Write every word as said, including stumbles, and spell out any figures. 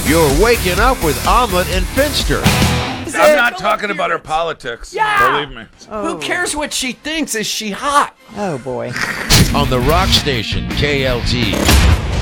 You're waking up with Omelet and Finster. I'm not talking about her politics. Yeah. Believe me. Who cares what she thinks? Is she hot? Oh, boy. On the rock station, K L T.